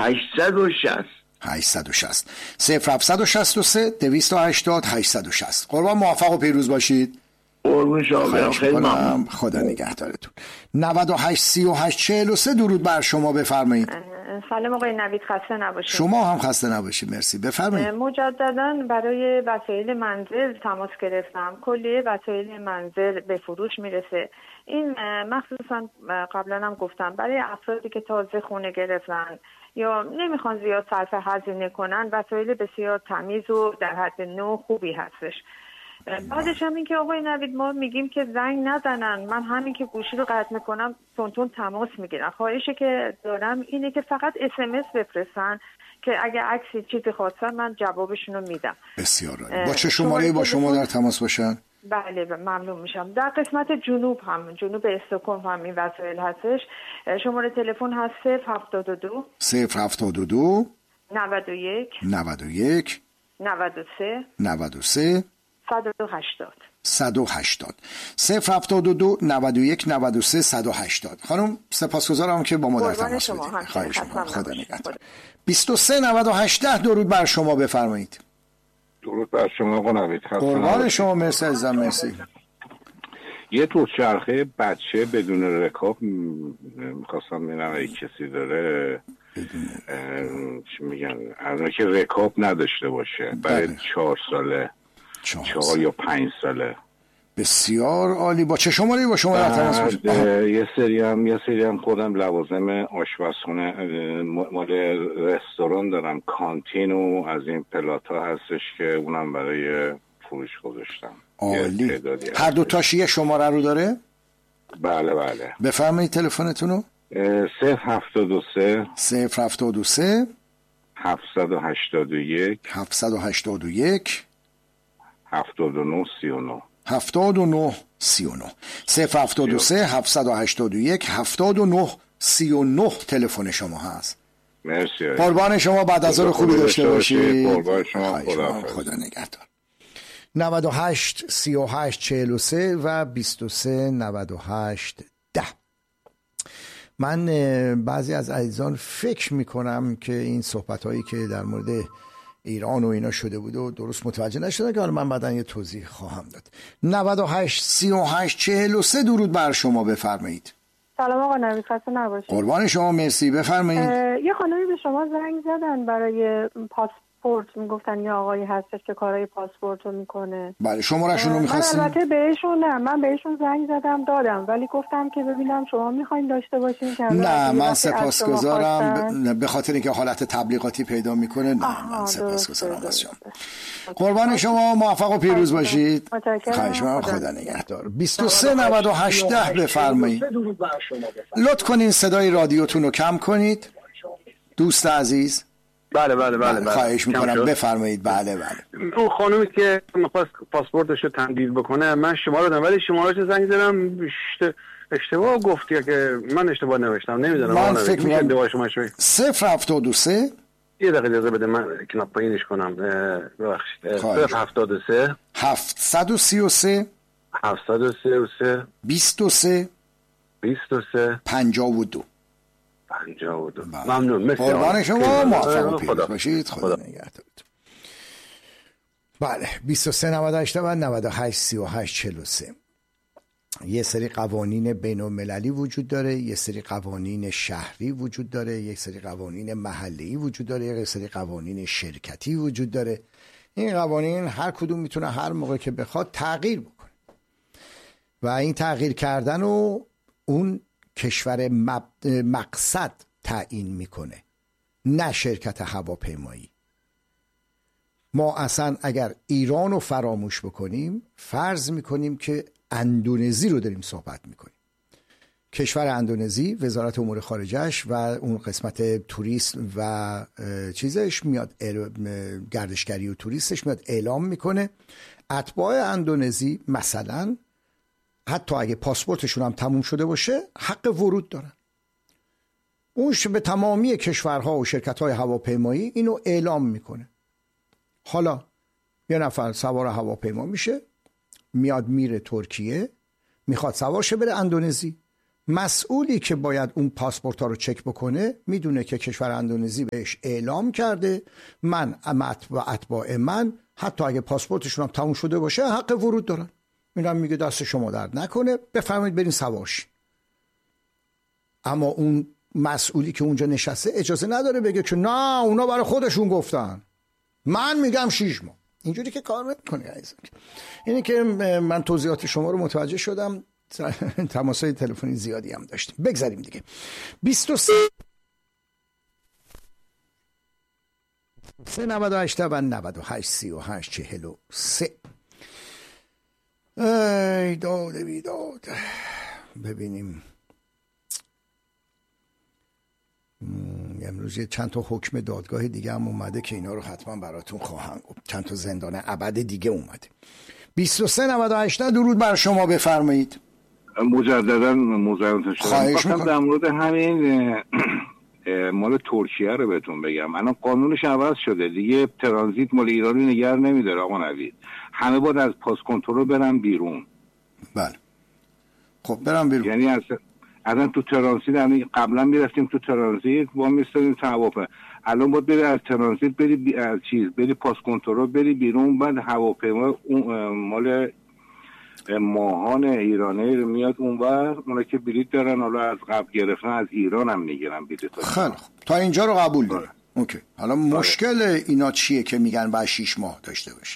860 0763 280 860. قربان موفق و پیروز باشید. قربون شما، خیلی ممنون. خدا نگهدارتون. 98 38 43 درود بر شما، بفرمایید. سلام آقای نوید، خسته نباشید. شما هم خسته نباشید، مرسی، بفرمایید. مجددا برای وسایل منزل تماس گرفتم. کلیه وسایل منزل به فروش میرسه. این مخصوصا قبلا هم گفتم برای افرادی که تازه خونه گرفتن یا نمیخوان زیاد صرف هزینه کنن، وسایل بسیار تمیز و در حد نو خوبی هستش. بعدش هم این که آقای نوید ما میگیم که زنگ نزنن، من همین که گوشی رو قطع میکنم تون تماس میگیرن. خواهشی که دارم اینه که فقط SMS بفرستن که اگه عکسی چیزی خواستن من جوابشون رو میدم. بسیار عالی. با چه شماره با شما در تماس باشن؟ بله ممنون میشم. در قسمت جنوب استکهلم هم این وسایل هستش. شماره تلفن هست 072 91 93 180 072 91 93 180. خانم سپاسگزارم که با ما در تماس بودید. خواهش می‌کنم. خدا نگهدار. 23 98 درود بر شما، بفرمایید. درود بر شما آقا نوید. قربان شما، مرسی عزیزم، مرسی. یه دوچرخه بچه بدون رکاب میخواستم ببینم اگه کسی داره چی میگن الان که رکاب نداشته باشه برای 4 ساله 4 یا 5 ساله. بسیار عالی. با چه شماره با شما در تماس باشید؟ یه سری هم خودم لوازم آشپزخونه مال رستوران دارم، کانتین و از این پلاتا هستش که اونم برای فروش گذاشتم. عالی. هر دو تاش یه شماره رو داره؟ بله. بفرمایید تلفنتون رو. 072 781 79 39 072 781 79 39 تلفن شما هست. مرسی. قربان شما، بعد از ظهر خوبی داشته باشید. قربان شما، خدا نگهدار. 98 38 43 و 23 98 10. من بعضی از عزیزان فکر میکنم که این صحبت هایی که در مورد ایران و اینا شده بود و درست متوجه نشدن که حالا من بعداً یه توضیح خواهم داد. 98 38 43 درود بر شما، بفرمایید. سلام آقا نوید، خسته نباشید. قربان شما، مرسی، بفرمایید. یه خانمی به شما زنگ زدن برای پاسپورت، میگفتن یه آقایی هستش که کارهای پاسپورت رو میکنه. بله، شماره‌شون رو می‌خواستین؟ من البته من بهشون زنگ زدم دادم، ولی گفتم که ببینم شما میخواین داشته باشین که نه من سپاسگزارم به خاطر اینکه حالت تبلیغاتی پیدا میکنه. نه من سپاسگزارم از شما. قربان شما، موفق و پیروز باشید. خواهش می‌کنم، خدا نگهدار. 23 98 10 بفرمایید. لطف کنین صدای رادیوتون رو کم کنید دوست عزیز. بله خواهش میکنم، بفرمایید. بله اون خانومی که میخواست پاسپورتش رو تمدید بکنه، من شماره دادم ولی شماره‌اش زنگ زدم اشتباه گفتی که من اشتباه نوشتم، نمیدونم. من فکر می‌کنم 072 یه دقیقه اجازه بده من کنار پایینش کنم، ببخشید. 073 733 23 52. ممنون، مرسی. قربان شما، موفق و پیروز باشید. خدا نگهدارتون. بله، 23 98 و 98 38 43. یه سری قوانین بین المللی وجود داره، یه سری قوانین شهری وجود داره، یک سری قوانین محلی وجود داره، یک سری قوانین شرکتی وجود داره. این قوانین هر کدوم میتونه هر موقع که بخواد تغییر بکنه و این تغییر کردن رو اون کشور مقصد تعیین میکنه، نه شرکت هواپیمایی. ما اصلا اگر ایران رو فراموش بکنیم فرض میکنیم که اندونزی رو داریم صحبت میکنیم. کشور اندونزی وزارت امور خارجهش و اون قسمت توریست و چیزش میاد، گردشگری و توریستش میاد اعلام میکنه اتباع اندونزی مثلا حتی اگه پاسپورتشون هم تموم شده باشه حق ورود دارن. اون به تمامی کشورها و شرکت‌های هواپیمایی اینو اعلام میکنه. حالا یه نفر سوار هواپیما میشه، میاد میره ترکیه، میخواد سوار شه بره اندونزی، مسئولی که باید اون پاسپورت ها رو چک بکنه میدونه که کشور اندونزی بهش اعلام کرده من و اتباع من حتی اگه پاسپورتشون هم تموم شده باشه حق ورود دارن. میرم میگه دست شما درد نکنه، بفرمایید برین سوارش. اما اون مسئولی که اونجا نشسته اجازه نداره بگه که نه اونا برای خودشون گفتن، من میگم 6 ماه. اینجوری که کار نمی‌کنه عزیزم. اینه که من توضیحات شما رو متوجه شدم. تماس‌های تلفنی زیادی هم داشتیم. بگذاریم دیگه. 23 398 و 98 38 43. ای داد بیداد. ببینیم امروز چند تا حکم دادگاه دیگه هم اومده که اینا رو حتما براتون خواهم گفت. چند تا زندان ابد دیگه اومده. 23 98 درود بر شما، بفرمایید. مجددا مزاحمتون شدم. خواهش در مورد همین مال ترکیه رو بهتون بگم. الان قانونش عوض شده دیگه، ترانزیت مال ایرانی نگه نمیداره آقا نوید. همه باید از پاس کنترل برن بیرون. بله خب برم بیرون. یعنی اصلا تو ترانزیت، یعنی قبلا میرفتیم تو ترانزیت با میستادیم تو هواپیما، الان باید بری از ترانزیت بری پاس کنترل بری بیرون، بعد هواپیما مال ماهان ایرانی رو میاد اونور، اونا که بلیط دارن حالا از قبل گرفتن از ایران هم میگیرن بلیط. خیلی خوب تا اینجا رو قبول دارم. اوکی. حالا مشکل اینا چیه که میگن بعد 6 ماه داشته باشه؟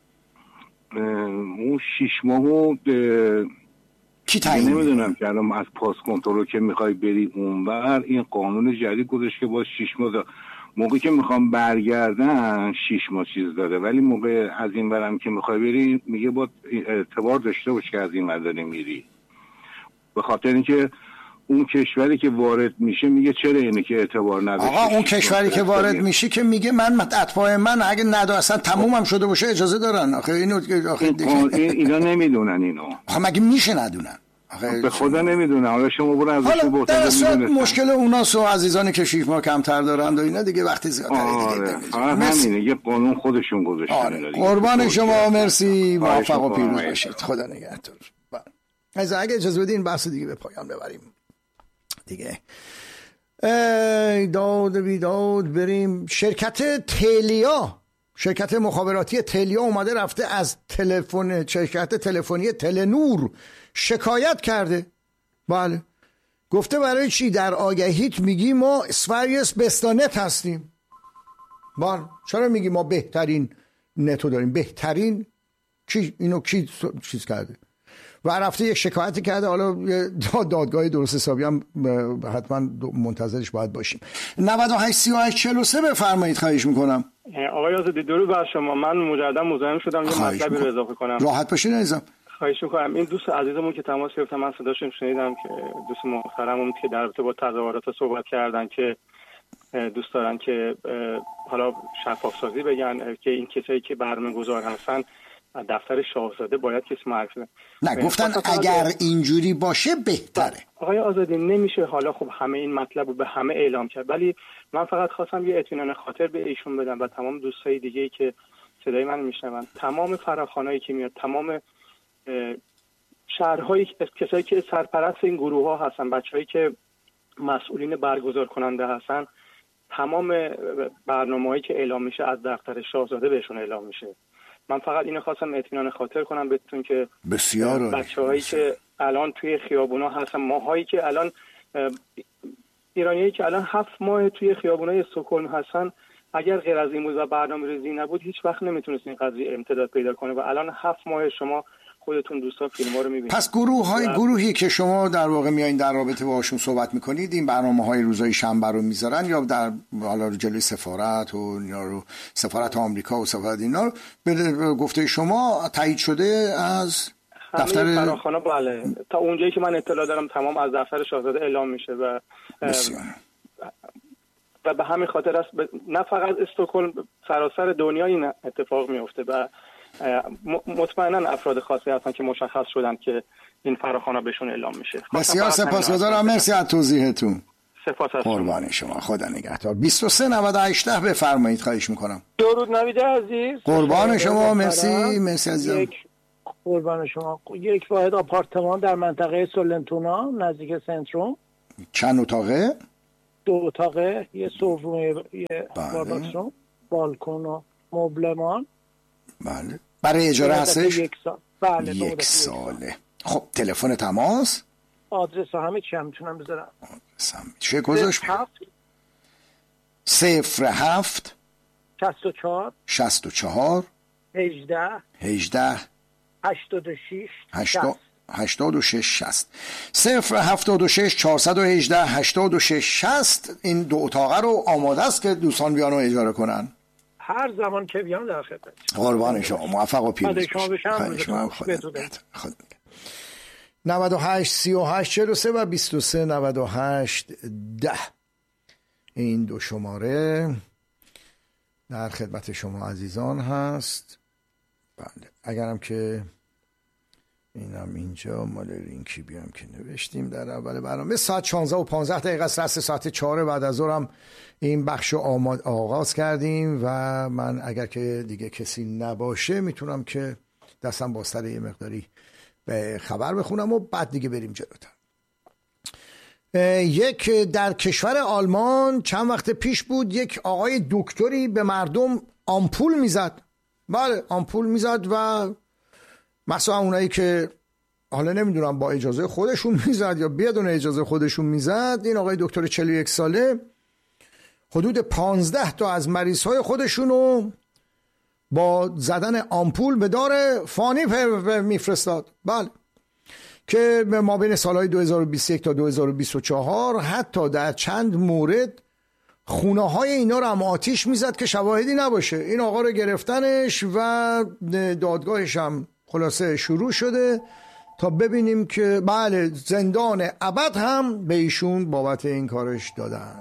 اون 6 ماهو کی تعیین نمیدونم که الان از پاس کنترل که میخوای بری اونور این قانون جدید گذاشت که باز 6 ماه موقعی که میخوام برگردن 6 ماه چیز داره، ولی موقع از این برم که میخوای بری میگه باید اعتبار داشته باش که از این ور داری میری، به خاطر اینکه اون کشوری که وارد میشه میگه چرا اینه که اعتبار نداره. آقا اون کشوری که وارد میشه که میگه من اتباع من اگه اصلا تمومم شده باشه اجازه دارن. آخه اینا نمیدونن اینو. آخه مگه میشه ندونن؟ به خدا نمیدونه. حالا شما برو ازشون بپرسید. در اصل مشکل اوناست و عزیزانی که 6 ماه کمتر دارند و اینا دیگه وقتی زیادتره دیگه. همینه یه قانون خودشون گذاشتن. قربان شما، مرسی، موفق و پیروز باشید. خدا نگهدار. از اگه اجازه بدین بحث دیگه به پایان ببریم دیگه. داد بیداد بریم. شرکت مخابراتی تلیا اومده رفته از شرکت تلفنی تلنور شکایت کرده. بله گفته برای چی در آگهیت میگی ما سوریس بستانت هستیم؟ بله چرا میگی ما بهترین نتو داریم؟ بهترین کی چیز کرده؟ و رفته یک شکایتی کرده. حالا دادگاه درست حسابی هم حتما منتظرش باید باشیم. 98 38 43 بفرمایید. خواهش میکنم. آقای آزادی درود بر شما. من مجددا مزاحم شدم یه مطلبی رو اضافه کنم. راحت باشین عزیزم. خواهش میکنم. این دوست عزیزمون که تماس گرفتن من صداشون شنیدم که دوست محترممون که در رابطه با تظاهرات صحبت کردن که دوست دارن که حالا شفاف سازی بگن که این کسایی که برنامه‌گذار هستن دفتر شاهزاده باید کسی معرفی کنه. نه گفتن اگر اینجوری باشه بهتره. آقای آزادی نمیشه حالا خب همه این مطلب رو به همه اعلام کرد، ولی من فقط خواستم یه اطمینان خاطر به ایشون بدم و تمام دوستای دیگه‌ای که صدای من میشنون، تمام فراخوانایی که میاد، تمام شهرهایی، کسایی که سرپرست این گروه ها هستن، بچه‌هایی که مسئولین برگزار کننده هستن، تمام برنامه‌هایی که اعلام میشه از دفتر شاهزاده بهشون اعلام میشه. من فقط اینو خواستم اطمینان خاطر کنم بهتون که بسیار بچه‌هایی که الان توی خیابونا هستن، ماهایی که الان ایرانیایی که الان 7 ماه توی خیابونای استکهلم هستن، اگر غیر از این بود و برنامه‌ریزی نبود هیچ وقت نمیتونست این قضیه امتداد پیدا کنه و الان 7 ماه شما خودتون دوستان فیلم‌ها رو می‌بینید. پس گروهی که شما در واقع میایین در رابطه باهاشون صحبت می‌کنید این برنامه‌های روزهای شنبه رو میذارن یا در حالا جلوی سفارت و اینا رو، سفارت آمریکا و سفارت اینا رو به گفته شما تایید شده از دفتر فراخوان؟ بله تا اونجایی که من اطلاع دارم تمام از دفتر شاهزاده اعلام میشه و به همین خاطر است نه فقط استکهلم، سراسر دنیا این اتفاق میفته و مطمئنا افراد خاصی هستن که مشخص شدن که این فراخوانا بهشون اعلام میشه. بسیار سپاسگزارم، مرسی از توضیحتون. سپاس از قربان شما، خدا نگهدار. 23 98 بفرمایید. خواهش میکنم. درود نوید عزیز. قربان شما، مرسی عزیزم. یک قربان شما. یک واحد آپارتمان در منطقه سولنتونا نزدیک سنتروم. چند اتاقه؟ 2 اتاقه، یه صوفروم، یه باربکسون، بالکن و مبلمان. بله. برای اجاره هستش؟ 1 سال. بله. 1 ساله. خب تلفن تماس؟ آدرس همه چی هم میتونم بذارم. چه گذاشت؟ 07 64 64 18 86 86 076 418 86 60. این 2 اتاقه رو آماده است که دوستان بیان و اجاره کنن. هر زمان که بیان در خدمت. قربان شما، موفق و پیروز باشید. 98 38 43 و 23 98 10. این 2 شماره در خدمت شما عزیزان هست. بله، اگرم که اینم اینجا مال لینکی بیام که نوشتیم در اول برنامه. ساعت 16 و 15 دقیقه است، رأس ساعت 4 بعد از ظهرم این بخش رو آغاز کردیم و من اگر که دیگه کسی نباشه میتونم که دستم بازتر یه مقداری به خبر بخونم و بعد دیگه بریم جلوتر. یک در کشور آلمان چند وقت پیش بود، یک آقای دکتری به مردم آمپول میزد. بله، آمپول میزد و مثلا اونایی که حالا نمیدونم با اجازه خودشون میزد یا بدون اجازه خودشون میزد، این آقای دکتر 41 ساله حدود 15 تا از مریضهای خودشونو با زدن آمپول به دار فانی میفرستاد. بله، که ما بین سالهای 2021 تا 2024 حتی در چند مورد خونه های اینا رو هم آتیش میزد که شواهدی نباشه. این آقا رو گرفتنش و دادگاهش هم خلاصه شروع شده تا ببینیم که بله زندان ابد هم به ایشون بابت این کارش دادن.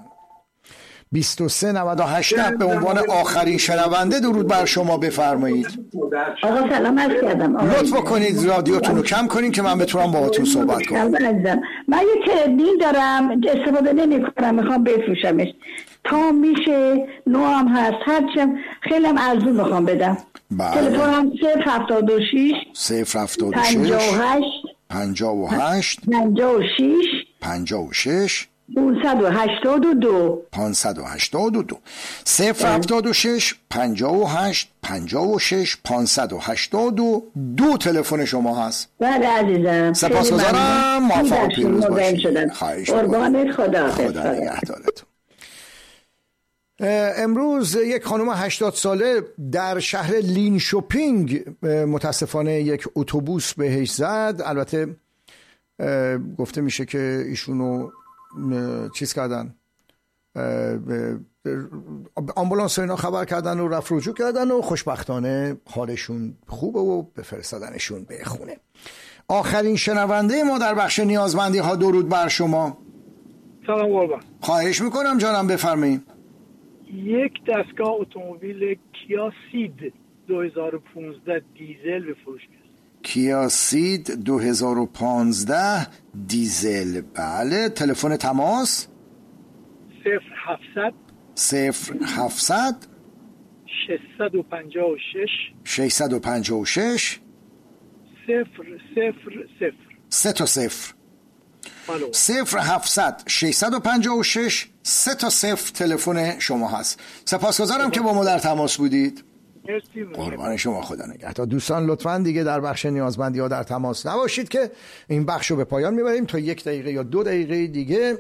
2398 به عنوان آخرین شنونده درود بر شما بفرمایید. آقا سلام عرض کردم. لطف کنید رادیوتون رو کم کنین که من بتونم باهاتون صحبت کنم. من یک تربیل دارم استفاده نمی کنم، میخوام بفروشمش. تا میشه نو هم هست، هرچم خیلی هم ارزون میخوام بدم. تلفنم 076 58 56 582 076 58 56 582 تلفن شما هست. بله عزیزم، سپاسگزارم، موفق و پیروز باشید. قربانت، خدا نگهدارتون. امروز یک خانم 80 ساله در شهر لینشوپینگ متاسفانه یک اتوبوس بهش زد. البته گفته میشه که ایشونو چیز کردن، آمبولانس اینا خبر کردن و رفت رجوع کردن و خوشبختانه حالشون خوبه و بفرستادنشون به خونه. آخرین شنونده ما در بخش نیازمندی ها، درود بر شما. سلام قربان. خواهش میکنم جانم بفرمایید. یک دستگاه اتومبیل کیا سید 2015 دیزل به فروش میاد. کیا سید 2015 دیزل. بله، تلفن تماس 0700 656 000 3 تا 0 0700 656 3 تا 0 تلفن شما هست. سپاسگزارم که با ما در تماس بودید. قربان شما، خدا نگهدار. دوستان لطفاً دیگه در بخش نیازمندی ها در تماس نباشید که این بخش رو به پایان میبریم. تا 1 دقیقه یا 2 دقیقه دیگه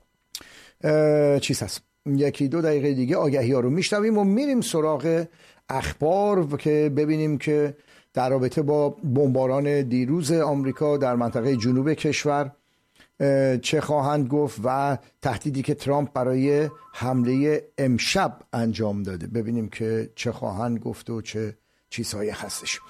چیز هست، 1-2 دقیقه دیگه آگهی ها رو میشنویم و میریم سراغ اخبار که ببینیم که در رابطه با بمباران دیروز آمریکا در منطقه جنوب کشور چه خواهند گفت و تهدیدی که ترامپ برای حمله امشب انجام داده. ببینیم که چه خواهند گفت و چه چیزهایی هستش.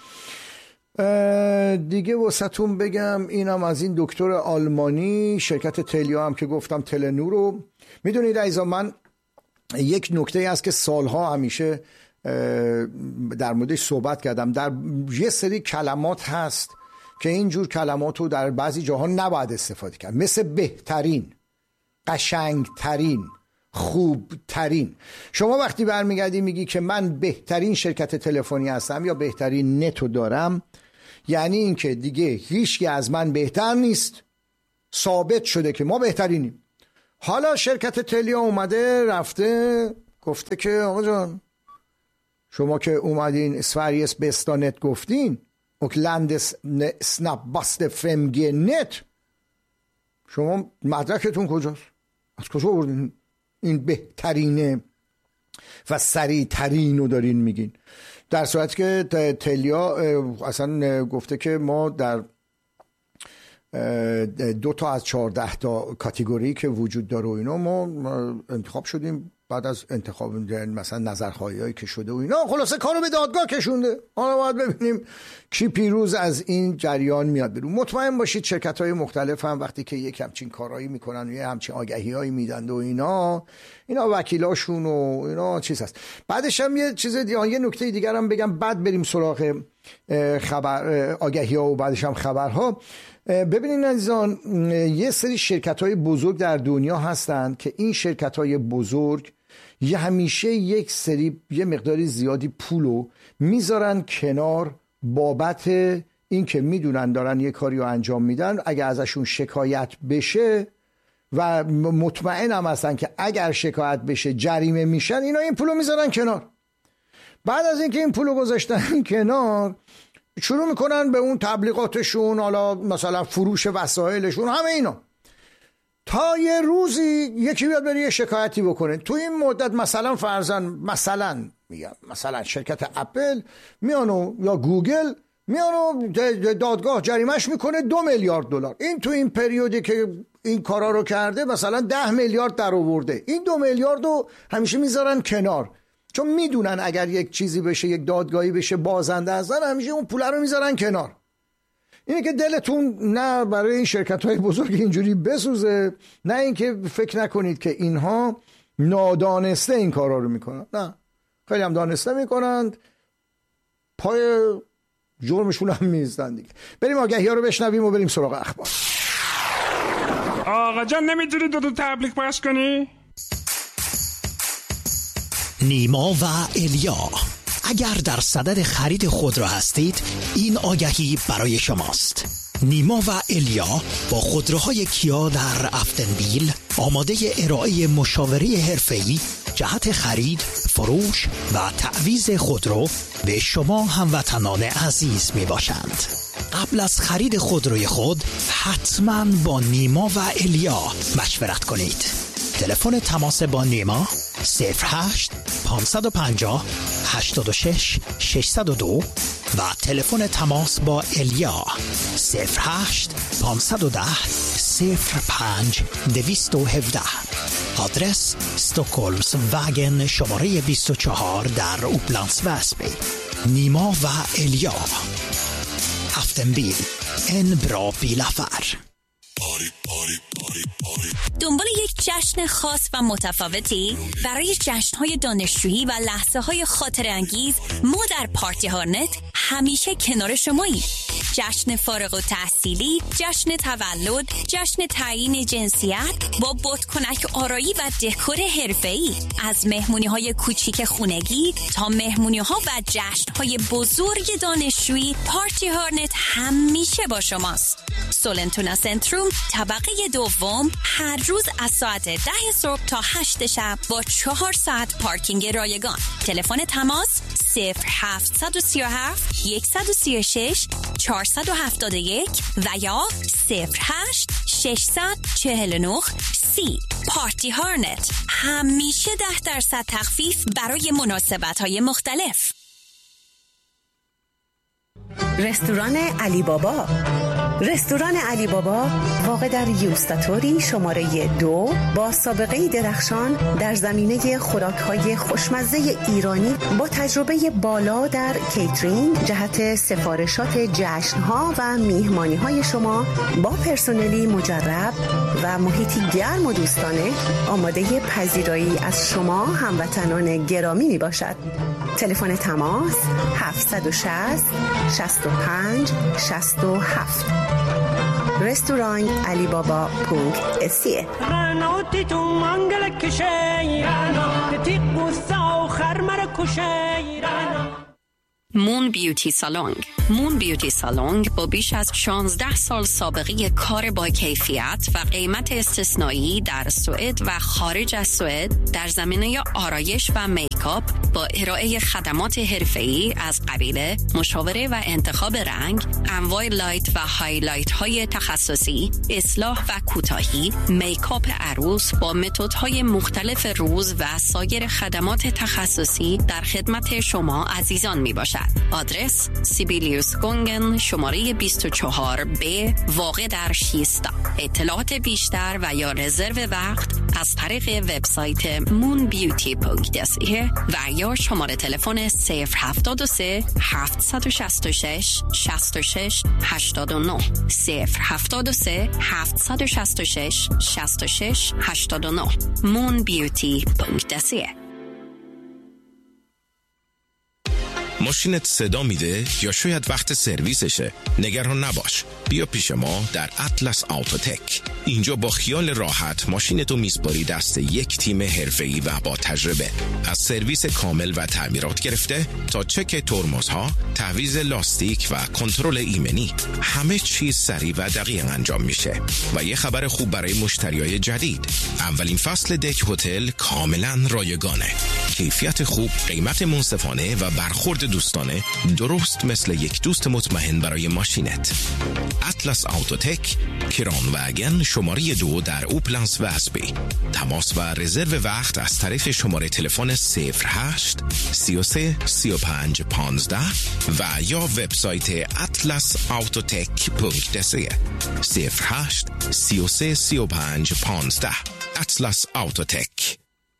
دیگه واسهتون بگم اینم از این دکتر آلمانی، شرکت تلیا هم که گفتم تلنور رو میدونید عزیزان. من یک نکته هست که سالها همیشه در موردش صحبت کردم. در یه سری کلمات هست که اینجور کلمات رو در بعضی جاها نباید استفاده کرد، مثل بهترین، قشنگترین، خوبترین. شما وقتی برمیگردی میگی که من بهترین شرکت تلفنی هستم یا بهترین نتو دارم، یعنی این که دیگه هیچکی از من بهتر نیست، ثابت شده که ما بهترینیم. حالا شرکت تلیا اومده رفته گفته که آقا جان شما که اومدین سوریس بستانت گفتین اوکلندس سناب باست فمگه نت، شما مدرکتون کجاست؟ از کجا آوردین این بهترینه و سریع ترین رو دارین میگین؟ در صورتی که تلیا اصلا گفته که ما در 2 تا از 14 تا کاتگوری که وجود داره و اینا ما انتخاب شدیم. بعد از انتخاب مثلا نظرخواهی‌هایی که شده و اینا خلاصه کارو به دادگاه کشونده. حالا باید ببینیم کی پیروز از این جریان میاد برون. مطمئن باشید شرکت‌های مختلف هم وقتی که یک همچین کارایی میکنن و یک همچین آگهی‌هایی میدن و اینا وکیلاشون و اینا چیز هست. بعدش هم یه چیز دیگه، یه نکته دیگر هم بگم بعد بریم سراغ خبر آگهی‌ها و بعدش هم خبرها. ببینید عزیزان، یه سری شرکت‌های بزرگ در دنیا هستن که این شرکت‌های بزرگ همیشه یه مقداری زیادی پولو میذارن کنار بابت این که میدونن دارن یه کاری رو انجام میدن. اگر ازشون شکایت بشه و مطمئن هم هستن که اگر شکایت بشه جریمه میشن، اینا این پولو میذارن کنار. بعد از اینکه این پولو گذاشتن کنار شروع میکنن به اون تبلیغاتشون، حالا مثلا فروش وسایلشون، همه اینا، تا یه روزی یکی بیاد بره یه شکایتی بکنه. تو این مدت مثلا فرضاً مثلا شرکت اپل میانو یا گوگل میانو دادگاه جریمش میکنه 2 میلیارد دلار. این تو این پریودی که این کارا رو کرده مثلا 10 میلیارد در آورده. این 2 میلیارد رو همیشه میذارن کنار، چون میدونن اگر یک چیزی بشه، یک دادگاهی بشه، بازنده هستن، همیشه اون پول رو میذارن کنار. اینه که دلتون نه برای این شرکت‌های بزرگ اینجوری بسوزه، نه اینکه فکر نکنید که اینها نادانسته این کارا رو میکنن. نه، خیلی هم دانسته میکنند، پای جرمشون هم میزدن دیگه. بریم آگهی‌ها رو بشنویم و بریم سراغ اخبار. آقا جان نمیتونی دو تبلیغ پخش کنی؟ نیما و الیا، اگر در صدد خرید خودرو هستید این آگهی برای شماست. نیما و الیا با خودروهای کیا در افتنبیل آماده ارائه مشاوره حرفه‌ای جهت خرید، فروش و تعویض خودرو به شما هموطنان عزیز می باشند. قبل از خرید خودروی خود حتما با نیما و الیا مشورت کنید. تلفن تماس با نیما 08 550 86 602 و تلفن تماس با الیا 08 510 05 217. آدرس استکهلمس وگن شماره 24 در اوپلندس وسبی. نیما و الیا، افتنبیل، ان برا بیلافر. دنبال یک جشن خاص و متفاوتی؟ برای جشن‌های دانشجویی و لحظه‌های خاطره‌انگیز ما در پارتی هارنت همیشه کنار شماییم. جشن فارغ التحصیلی، جشن تولد، جشن تعیین جنسیت با بادکنک آرایی و دکور حرفه‌ای، از مهمونی‌های کوچیک خونگی تا مهمونی‌ها و جشن‌های بزرگ دانشجویی، پارتی هارنت همیشه با شماست. سولنتونا سنتروم طبقه دوم، هر روز از ساعت 10 صبح تا 8 شب با 4 ساعت پارکینگ رایگان. تلفن تماس 0737 136 471 و یا 08 649 30. پارتی هارنت، همیشه 10% تخفیف برای مناسبت‌های مختلف. رستوران علی بابا. رستوران علی بابا واقع در یوستاتوری شماره 2 با سابقه درخشان در زمینه خوراک‌های خوشمزه ایرانی با تجربه بالا در کیترینگ جهت سفارشات جشن‌ها و میهمانی‌های شما با پرسنلی مجرب و محیطی گرم و دوستانه آماده پذیرایی از شما هموطنان گرامی میباشد. تلفن تماس 760 65 67. رستوران علی بابا .se. مون بیوتی سالونگ. مون بیوتی سالونگ با بیش از 16 سال سابقه کار با کیفیت و قیمت استثنایی در سوئد و خارج از سوئد در زمینه آرایش و میکاپ با ارائه خدمات حرفه‌ای از قبیل مشاوره و انتخاب رنگ، انواع لایت و هایلایت های تخصصی، اصلاح و کوتاهی، میکاپ عروس با متدهای مختلف روز و سایر خدمات تخصصی در خدمت شما عزیزان می باشد. آدرس سیبیلیوس گونگن شماره 24B واقع در شیستا. اطلاعات بیشتر و یا رزرو وقت از طریق وبسایت moonbeauty.se و یا شماره تلفن 073 766 66 89 073 766 66 89 moonbeauty.se. ماشینت صدا میده یا شاید وقت سرویسشه؟ نگران نباش، بیا پیش ما در اطلس آوتوتک. اینجا با خیال راحت ماشینتو میسپاری دست یک تیم حرفه‌ای و با تجربه. از سرویس کامل و تعمیرات گرفته تا چک ترمزها، تعویض لاستیک و کنترل ایمنی، همه چیز سریع و دقیق انجام میشه. و یه خبر خوب برای مشتریای جدید، اولین فصل دک هتل کاملا رایگانه. کیفیت خوب، قیمت منصفانه و برخورد دوستانه، درست مثل یک دوست مطمئن برای ماشینت. اطلس آوتوتک، کران واگن شماره 2 در اوپلنس و اسبی. تماس و رزرو وقت از طریق شماره تلفن 08 33 35 15 و یا وبسایت atlasautotek.se 08 33 35 15. اطلس آوتوتک.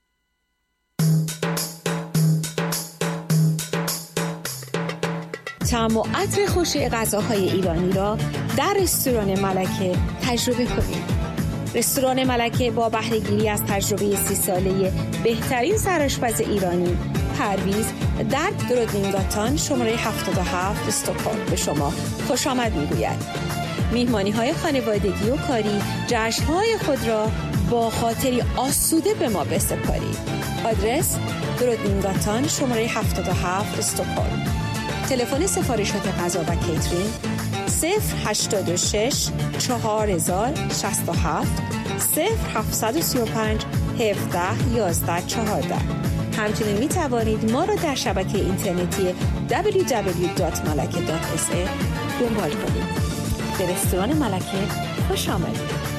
طعم و عطر خوش غذاهای ایرانی را در رستوران ملکه تجربه کنید. رستوران ملکه با بهره‌گیری از تجربه 30 ساله بهترین سرآشپز ایرانی، پرویز در درودینگاتان شماره 77 استکهلم به شما خوش آمد میگوید. میهمانی‌های خانوادگی و کاری، جشن‌های خود را با خاطری آسوده به ما بسپارید. آدرس درودینگاتان شماره 77 استکهلم. تلفن سفارشات غذا و کیترینگ 086 4067 0735 17 11 14. همچنین می توانید ما را در شبکه اینترنتی www.malake.se دنبال کنید. به رستوران ملکه خوش آمدید.